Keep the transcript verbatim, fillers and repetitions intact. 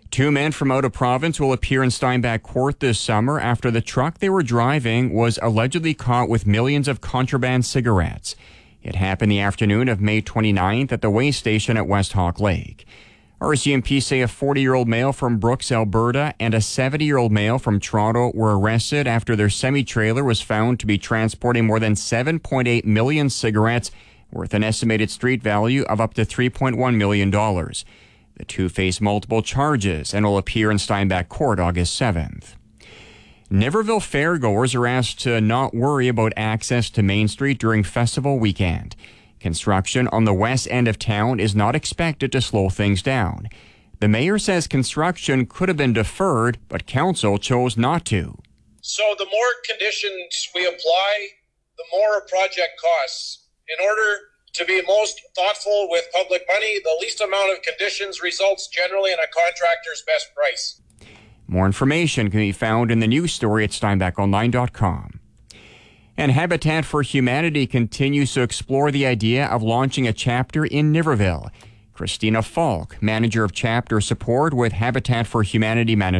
Two men from out of province will appear in Steinbach Court this summer after the truck they were driving was allegedly caught with millions of contraband cigarettes. It happened the afternoon of May twenty-ninth at the weigh station at West Hawk Lake. R C M P say a forty-year-old male from Brooks, Alberta, and a seventy-year-old male from Toronto were arrested after their semi-trailer was found to be transporting more than seven point eight million cigarettes, worth an estimated street value of up to three point one million dollars. The two face multiple charges and will appear in Steinbach Court August seventh. Niverville fairgoers are asked to not worry about access to Main Street during festival weekend. Construction on the west end of town is not expected to slow things down. The mayor says construction could have been deferred, but council chose not to. So the more conditions we apply, the more a project costs. In order to be most thoughtful with public money, the least amount of conditions results generally in a contractor's best price. More information can be found in the news story at steinbach online dot com. And Habitat for Humanity continues to explore the idea of launching a chapter in Niverville. Christina Falk, manager of chapter support with Habitat for Humanity Manitoba,